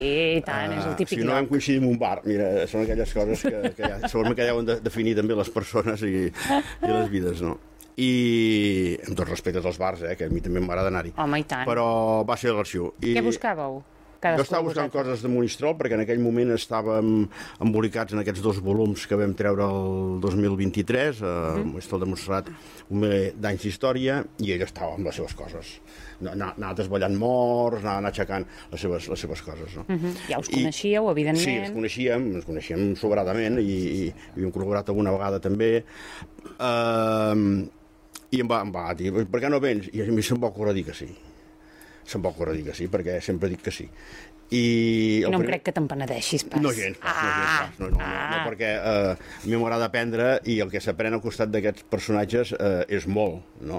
I tant, és el típic Si no vam lloc. coincidir en un bar, mira, són aquelles coses que segurament que deuen definir també les persones i les vides, no? I amb tot respecte als bars, que a mi també m'agrada anar-hi. Home, i tant. Però va ser l'arxiu. Què buscàveu? Jo estava buscant coses de Monistrol perquè en aquell moment estàvem embolicats en aquests 2 volums que vam treure el 2023, Monistrol de Montserrat, un miler d'anys d'història, i ell estava amb les seves coses. Anava desballant morts, anava aixecant les seves coses. No? Ja us coneixíeu, evidentment. Sí, ens coneixíem sobradament i hem col·laborat alguna vegada també. I em va dir, per què no vens? I a mi se'm va ocórrer dir que sí. Se'm va ocórrer dir que sí, perquè sempre dic que sí. I no em crec que te'n penedeixis pas. No gens pas, no, perquè a mi m'agrada aprendre i el que s'aprèn al costat d'aquests personatges és molt, no?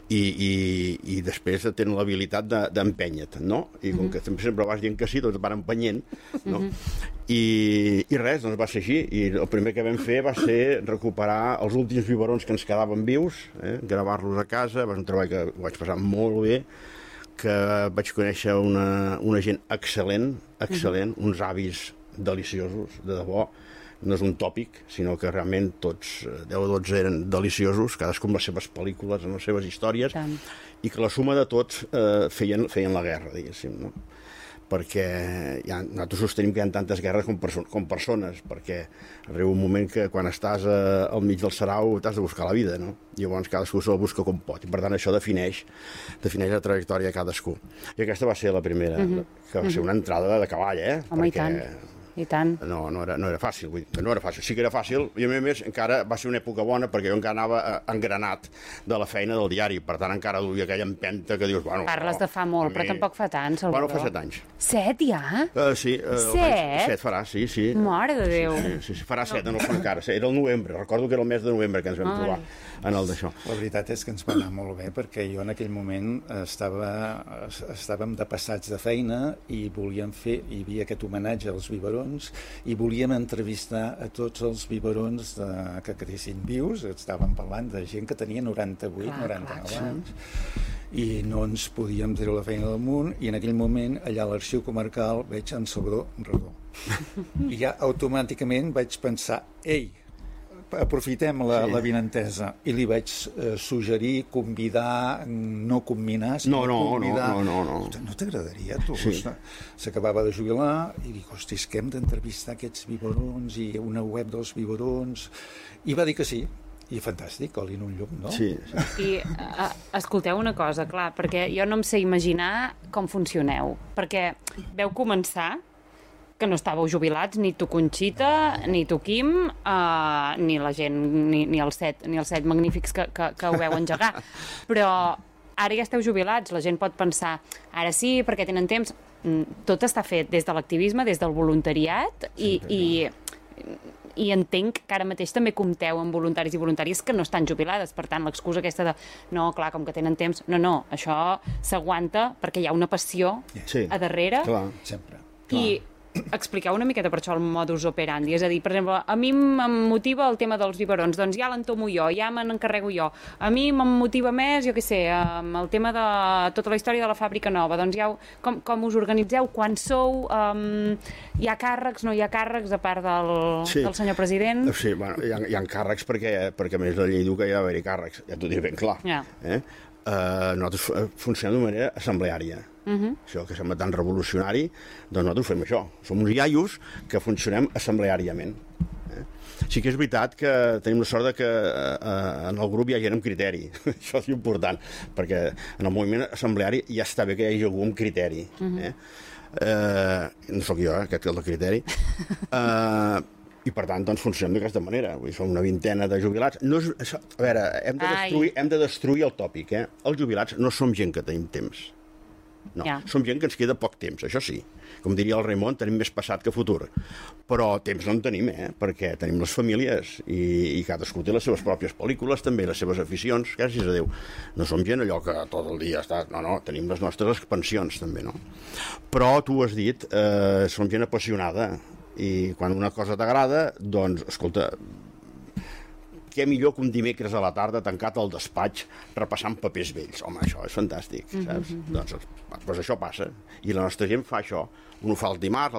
I després tenen l'habilitat d'empènyer-te, no? I com que sempre vas dient que sí, doncs van empenyent, no? I res, doncs va ser així, i el primer que vam fer va ser recuperar els últims biberons que ens quedaven vius, gravar-los a casa, va ser un treball que ho vaig passar molt bé, que vaig conèixer una gent excel·lent, uns avis deliciosos, de debò. No és un tòpic, sinó que realment tots 10 o 12 eren deliciosos, cadascú amb les seves pel·lícules, amb les seves històries, i que la suma de tots feien la guerra, diguéssim, no? Perquè nosaltres sostenim que hi ha tantes guerres com persones, perquè arriba un moment que quan estàs al mig del sarau t'has de buscar la vida, no? I llavors cadascú se la busca com pot, i per tant això defineix la trajectòria de cadascú. I aquesta va ser la primera, que va ser una entrada de cavall, Home, i tant. No era fàcil, vull dir, que no era fàcil. Sí que era fàcil, i a més encara va ser una època bona perquè jo encara anava engranat de la feina del diari, per tant encara duia aquella empenta que dius, bueno... Parles de fa molt, però tampoc fa tant, Salvador. Bueno, fa 7 anys. 7 ja? Sí. 7? 7 farà, sí. Mare de Déu. Sí, farà 7, no fa encara. Era el novembre, recordo que era el mes de novembre que ens vam trobar en el d'això. La veritat és que ens va anar molt bé, perquè jo en aquell moment estàvem de passats de feina i volíem fer, hi havia aquest homenatge als biberons, i volíem entrevistar a tots els biberons que quedessin vius. Estàvem parlant de gent que tenia 99 anys, i no ens podíem treure la feina damunt, i en aquell moment allà a l'arxiu comarcal veig en Salvador Redó. I ja automàticament vaig pensar, ei, aprofitem la vinentesa, i li vaig suggerir convidar, no comminar, sinó convidar. No t'agradaria, tu? S'acabava de jubilar i dic, hosti, és que hem d'entrevistar aquests biberons i una web dels biberons, i va dir que sí. I fantàstic, oli en un llum, no? Sí. I escolteu una cosa, clar, perquè jo no em sé imaginar com funcioneu, perquè veu començar que no estàveu jubilats, ni tu, Conxita, ni tu, Quim, ni la gent, ni els set magnífics que ho veu engegar. Però ara ja esteu jubilats, la gent pot pensar, ara sí, perquè tenen temps. Tot està fet des de l'activisme, des del voluntariat, i entenc que ara mateix també compteu amb voluntaris i voluntàries que no estan jubilades, per tant l'excusa aquesta de no, clar, com que tenen temps, no, això s'aguanta perquè hi ha una passió a darrere. Clar, sempre. I expliqueu una miqueta per això el modus operandi, és a dir, per exemple, a mi em motiva el tema dels biberons, doncs ja l'entomo jo, ja me n'encarrego jo. A mi em motiva més, jo què sé, el tema de tota la història de la fàbrica nova, doncs ja com us organitzeu, quan sou, hi ha càrrecs, no hi ha càrrecs a part del senyor president? Sí, bueno, hi ha càrrecs perquè a més la llei diu que hi ha d'haver-hi càrrecs, ja t'ho diré ben clar. Nosaltres funcionem de manera assembleària. Això que sembla tan revolucionari, doncs nosaltres fem això. Som uns iaios que funcionem assembleàriament. Sí que és veritat que tenim la sort de que en el grup hi ha gent amb criteri. Això és important, perquè en el moviment assembleari ja està bé que hi hagi algú amb criteri. No sóc jo, aquest del criteri. I per tant doncs funcionem d'aquesta manera. Som una vintena de jubilats. A veure, hem de destruir el tòpic. Els jubilats no som gent que tenim temps. No, som gent que ens queda poc temps, això sí. Com diria el Raimon, tenim més passat que futur. Però temps no en tenim, perquè tenim les famílies i cadascú té les seves pròpies pel·lícules, també les seves aficions, gràcies a Déu. No som gent allò que tot el dia està... No, tenim les nostres expansions, també, no? Però, tu ho has dit, som gent apassionada, i quan una cosa t'agrada, doncs, escolta, què millor que un dimecres a la tarda tancat al despatx repassant papers vells? Home, això és fantàstic, saps? Doncs això passa. I la nostra gent fa això. Un ho fa el dimarts,